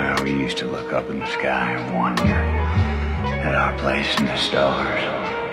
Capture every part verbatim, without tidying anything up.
Well, we used to look up in the sky and wonder at our place in the stars.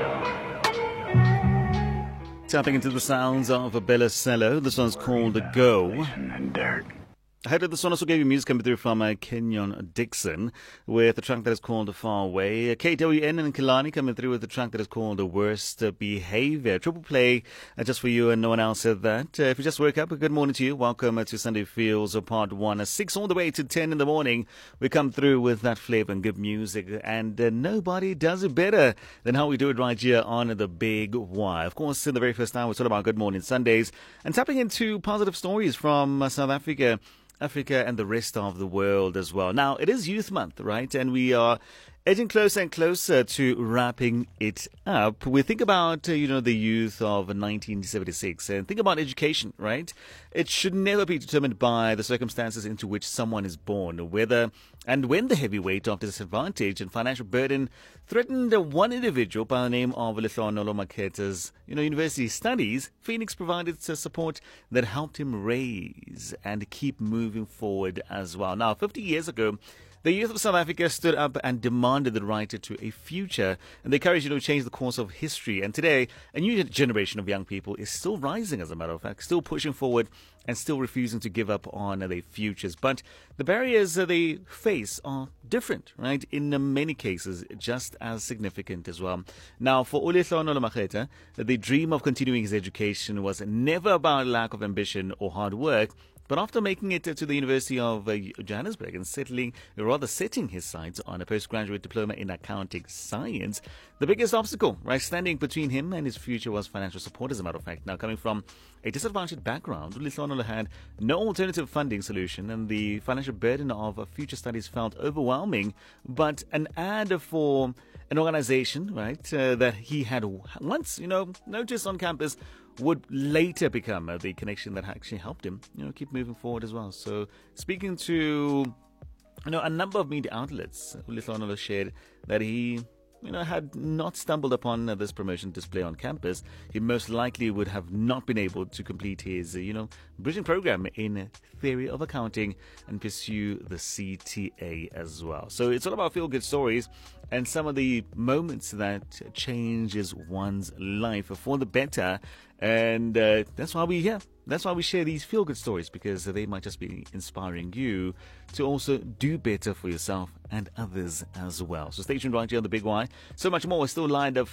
Tapping into the sounds of a Bella Cello. This one's called Go. In the dirt. I heard that this one also gave you music coming through from uh, Kenyon Dixon with a track that is called Far Away. Uh, K W N and Kilani coming through with a track that is called The Worst Behavior. Triple play uh, just for you and no one else said that. Uh, if you just woke up, a good morning to you. Welcome uh, to Sunday Feels uh, Part one. Uh, six all the way to ten in the morning. We come through with that flavor and good music. And uh, nobody does it better than how we do it right here on The Big Y. Of course, in the very first hour, it's all about Good Morning Sundays. And tapping into positive stories from uh, South Africa. Africa and the rest of the world as well. Now, it is Youth Month, right? And we are edging closer and closer to wrapping it up. We think about, uh, you know, the youth of nineteen seventy-six and think about education, right? It should never be determined by the circumstances into which someone is born, whether and when the heavy weight of disadvantage and financial burden threatened one individual by the name of Lehlohonolo Makheta's, you know, university studies. Phoenix provided support that helped him raise and keep moving forward as well. Now, fifty years ago, the youth of South Africa stood up and demanded the right to a future, and they courage, you know, to change the course of history. And today, a new generation of young people is still rising, as a matter of fact, still pushing forward and still refusing to give up on their futures. But the barriers they face are different, right? In many cases, just as significant as well. Now, for Lehlohonolo Makheta, the dream of continuing his education was never about lack of ambition or hard work. But after making it to the University of uh, Johannesburg and settling, or rather setting his sights on a postgraduate diploma in accounting science, the biggest obstacle, right, standing between him and his future was financial support, as a matter of fact. Now, coming from a disadvantaged background, Lehlohonolo had no alternative funding solution, and the financial burden of future studies felt overwhelming. But an ad for an organization, right, uh, that he had once, you know, noticed on campus would later become uh, the connection that actually helped him, you know, keep moving forward as well. So, speaking to, you know, a number of media outlets, Lehlohonolo shared that he, you know, had not stumbled upon uh, this promotion display on campus, he most likely would have not been able to complete his, uh, you know, bridging program in theory of accounting and pursue the C T A as well. So it's all about feel-good stories and some of the moments that changes one's life for the better. And uh, that's why we're here. That's why we share these feel-good stories, because they might just be inspiring you to also do better for yourself and others as well. So stay tuned right here on The Big Y. So much more is still lined up